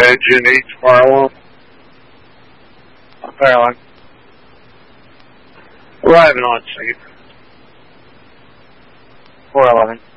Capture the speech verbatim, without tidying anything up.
engine each firewall. Apparently. Arriving on scene. four eleven.